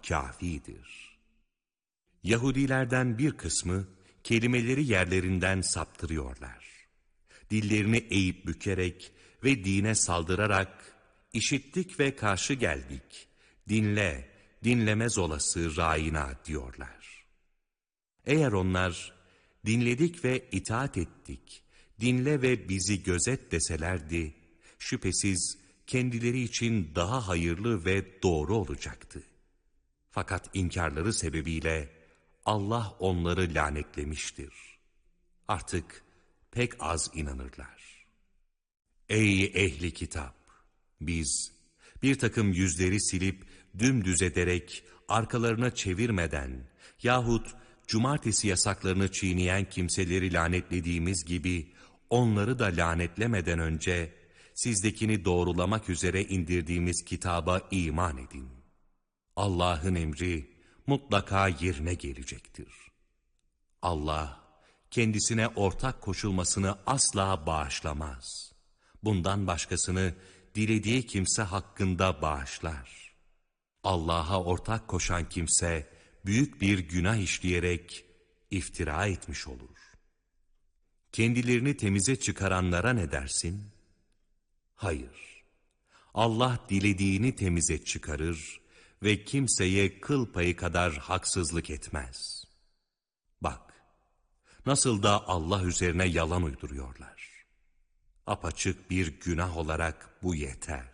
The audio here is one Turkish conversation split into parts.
kâfidir. Yahudilerden bir kısmı kelimeleri yerlerinden saptırıyorlar. Dillerini eğip bükerek ve dine saldırarak, işittik ve karşı geldik, dinle, dinlemez olası râina diyorlar. Eğer onlar, dinledik ve itaat ettik, dinle ve bizi gözet deselerdi, şüphesiz kendileri için daha hayırlı ve doğru olacaktı. Fakat inkarları sebebiyle Allah onları lanetlemiştir. Artık pek az inanırlar. Ey ehli kitap! Biz bir takım yüzleri silip dümdüz ederek arkalarına çevirmeden yahut cumartesi yasaklarını çiğneyen kimseleri lanetlediğimiz gibi onları da lanetlemeden önce sizdekini doğrulamak üzere indirdiğimiz kitaba iman edin. Allah'ın emri mutlaka yerine gelecektir. Allah kendisine ortak koşulmasını asla bağışlamaz. Bundan başkasını dilediği kimse hakkında bağışlar. Allah'a ortak koşan kimse büyük bir günah işleyerek iftira etmiş olur. Kendilerini temize çıkaranlara ne dersin? Hayır. Allah dilediğini temize çıkarır ve kimseye kıl payı kadar haksızlık etmez. Bak, nasıl da Allah üzerine yalan uyduruyorlar. Apaçık bir günah olarak bu yeter.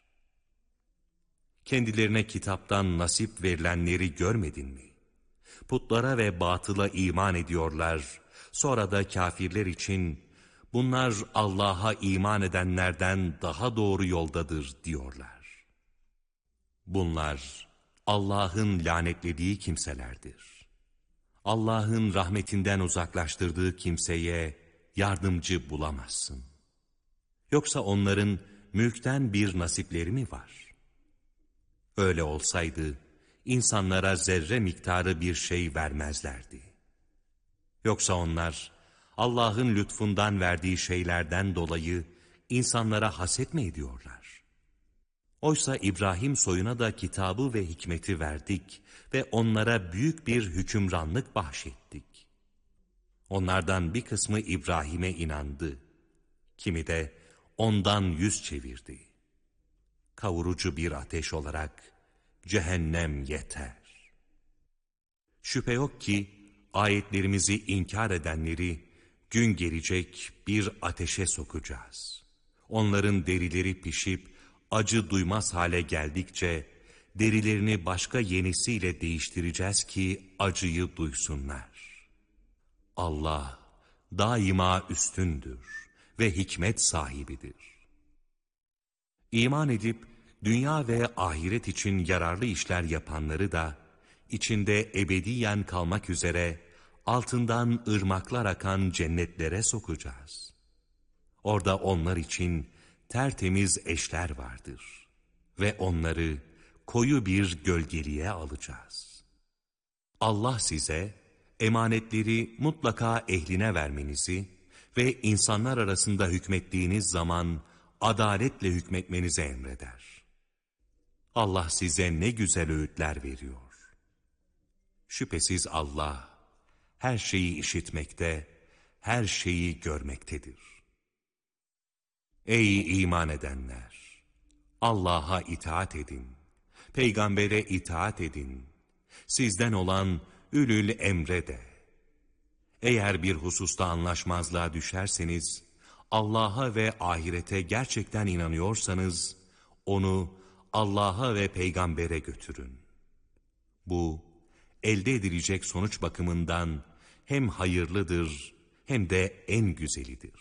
Kendilerine kitaptan nasip verilenleri görmedin mi? Putlara ve batıla iman ediyorlar. Sonra da kafirler için bunlar Allah'a iman edenlerden daha doğru yoldadır diyorlar. Bunlar Allah'ın lanetlediği kimselerdir. Allah'ın rahmetinden uzaklaştırdığı kimseye yardımcı bulamazsın. Yoksa onların mülkten bir nasipleri mi var? Öyle olsaydı insanlara zerre miktarı bir şey vermezlerdi. Yoksa onlar Allah'ın lütfundan verdiği şeylerden dolayı insanlara haset mi ediyorlar? Oysa İbrahim soyuna da kitabı ve hikmeti verdik ve onlara büyük bir hükümranlık bahşettik. Onlardan bir kısmı İbrahim'e inandı, kimi de ondan yüz çevirdi. Kavurucu bir ateş olarak cehennem yeter. Şüphe yok ki ayetlerimizi inkar edenleri gün gelecek bir ateşe sokacağız. Onların derileri pişip acı duymaz hale geldikçe derilerini başka yenisiyle değiştireceğiz ki acıyı duysunlar. Allah daima üstündür ve hikmet sahibidir. İman edip dünya ve ahiret için yararlı işler yapanları da içinde ebediyen kalmak üzere altından ırmaklar akan cennetlere sokacağız. Orada onlar için tertemiz eşler vardır ve onları koyu bir gölgeliğe alacağız. Allah size emanetleri mutlaka ehline vermenizi ve insanlar arasında hükmettiğiniz zaman adaletle hükmetmenizi emreder. Allah size ne güzel öğütler veriyor. Şüphesiz Allah her şeyi işitmekte, her şeyi görmektedir. Ey iman edenler! Allah'a itaat edin, peygambere itaat edin, sizden olan ülül emre de. Eğer bir hususta anlaşmazlığa düşerseniz, Allah'a ve ahirete gerçekten inanıyorsanız, onu Allah'a ve peygambere götürün. Bu, elde edilecek sonuç bakımından hem hayırlıdır hem de en güzelidir.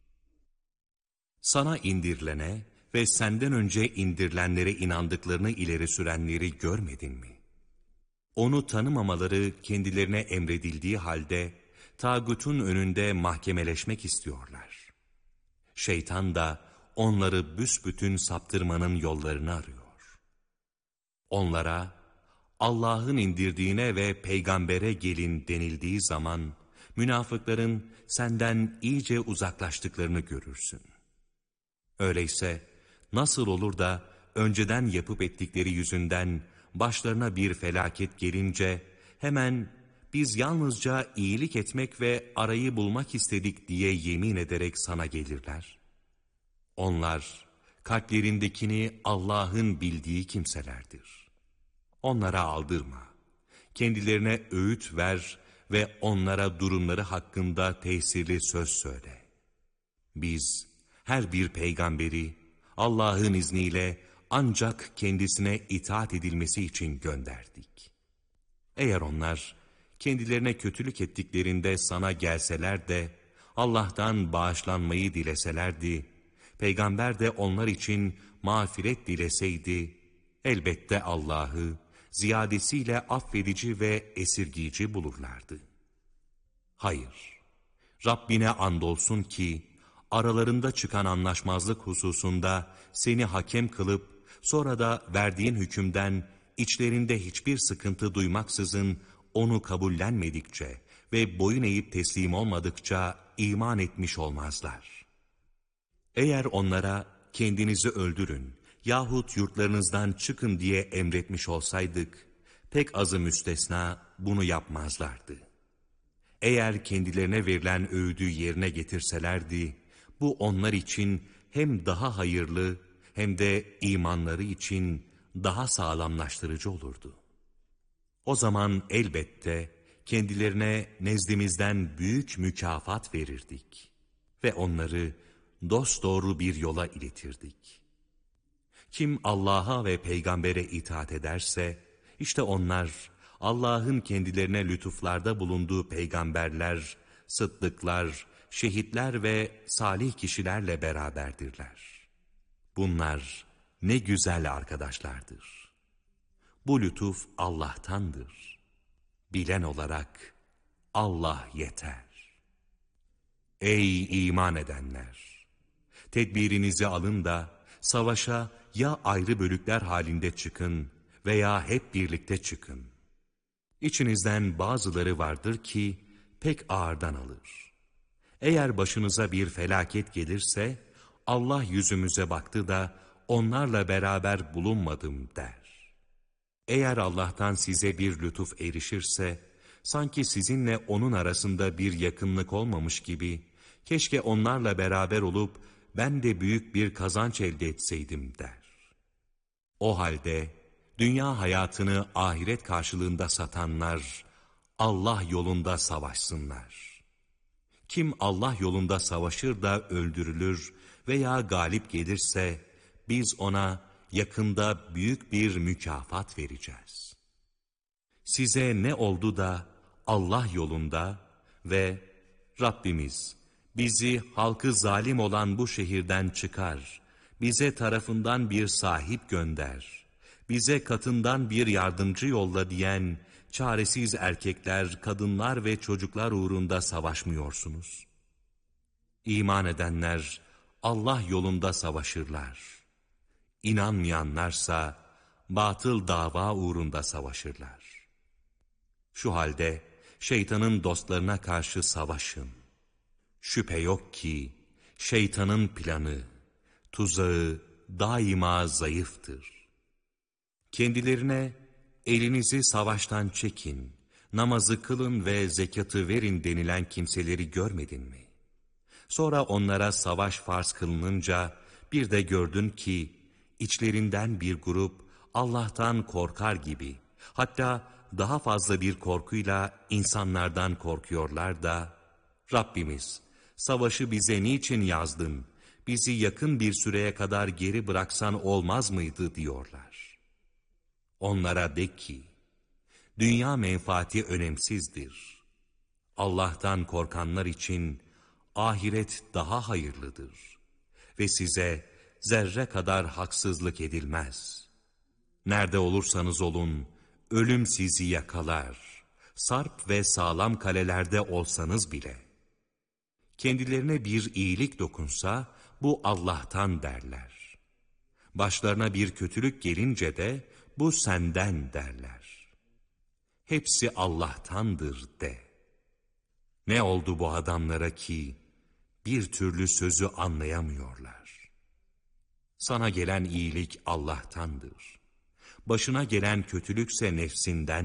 Sana indirilene ve senden önce indirilenlere inandıklarını ileri sürenleri görmedin mi? Onu tanımamaları kendilerine emredildiği halde, tağutun önünde mahkemeleşmek istiyorlar. Şeytan da onları büsbütün saptırmanın yollarını arıyor. Onlara, Allah'ın indirdiğine ve peygambere gelin denildiği zaman, münafıkların senden iyice uzaklaştıklarını görürsün. Öyleyse nasıl olur da önceden yapıp ettikleri yüzünden başlarına bir felaket gelince hemen biz yalnızca iyilik etmek ve arayı bulmak istedik diye yemin ederek sana gelirler. Onlar kalplerindekini Allah'ın bildiği kimselerdir. Onlara aldırma, kendilerine öğüt ver ve onlara durumları hakkında tesirli söz söyle. Biz her bir peygamberi Allah'ın izniyle ancak kendisine itaat edilmesi için gönderdik. Eğer onlar kendilerine kötülük ettiklerinde sana gelseler de Allah'tan bağışlanmayı dileselerdi, peygamber de onlar için mağfiret dileseydi, elbette Allah'ı ziyadesiyle affedici ve esirgici bulurlardı. Hayır, Rabbine andolsun ki aralarında çıkan anlaşmazlık hususunda seni hakem kılıp sonra da verdiğin hükümden içlerinde hiçbir sıkıntı duymaksızın onu kabullenmedikçe ve boyun eğip teslim olmadıkça iman etmiş olmazlar. Eğer onlara kendinizi öldürün yahut yurtlarınızdan çıkın diye emretmiş olsaydık, pek azı müstesna bunu yapmazlardı. Eğer kendilerine verilen öğüdü yerine getirselerdi, bu onlar için hem daha hayırlı hem de imanları için daha sağlamlaştırıcı olurdu. O zaman elbette kendilerine nezdimizden büyük mükafat verirdik ve onları dosdoğru bir yola iletirdik. Kim Allah'a ve peygambere itaat ederse, işte onlar Allah'ın kendilerine lütuflarda bulunduğu peygamberler, sıddıklar, şehitler ve salih kişilerle beraberdirler. Bunlar ne güzel arkadaşlardır. Bu lütuf Allah'tandır. Bilen olarak Allah yeter. Ey iman edenler! Tedbirinizi alın da savaşa ya ayrı bölükler halinde çıkın veya hep birlikte çıkın. İçinizden bazıları vardır ki pek ağırdan alır. Eğer başınıza bir felaket gelirse Allah yüzümüze baktı da onlarla beraber bulunmadım der. Eğer Allah'tan size bir lütuf erişirse sanki sizinle onun arasında bir yakınlık olmamış gibi keşke onlarla beraber olup ben de büyük bir kazanç elde etseydim der. O halde dünya hayatını ahiret karşılığında satanlar Allah yolunda savaşsınlar. Kim Allah yolunda savaşır da öldürülür veya galip gelirse biz ona yakında büyük bir mükafat vereceğiz. Size ne oldu da Allah yolunda ve Rabbimiz bizi halkı zalim olan bu şehirden çıkar, bize tarafından bir sahip gönder, bize katından bir yardımcı yolla diyen çaresiz erkekler, kadınlar ve çocuklar uğrunda savaşmıyorsunuz. İman edenler Allah yolunda savaşırlar. İnanmayanlarsa batıl dava uğrunda savaşırlar. Şu halde şeytanın dostlarına karşı savaşın. Şüphe yok ki şeytanın planı, tuzağı daima zayıftır. Kendilerine elinizi savaştan çekin, namazı kılın ve zekatı verin denilen kimseleri görmedin mi? Sonra onlara savaş farz kılınınca bir de gördün ki içlerinden bir grup Allah'tan korkar gibi, hatta daha fazla bir korkuyla insanlardan korkuyorlar da Rabbimiz savaşı bize niçin yazdın, bizi yakın bir süreye kadar geri bıraksan olmaz mıydı diyorlar. Onlara de ki, dünya menfaati önemsizdir. Allah'tan korkanlar için ahiret daha hayırlıdır ve size zerre kadar haksızlık edilmez. Nerede olursanız olun, ölüm sizi yakalar, sarp ve sağlam kalelerde olsanız bile. Kendilerine bir iyilik dokunsa, bu Allah'tan derler. Başlarına bir kötülük gelince de, bu senden derler. Hepsi Allah'tandır de. Ne oldu bu adamlara ki, bir türlü sözü anlayamıyorlar. Sana gelen iyilik Allah'tandır. Başına gelen kötülükse nefsinden,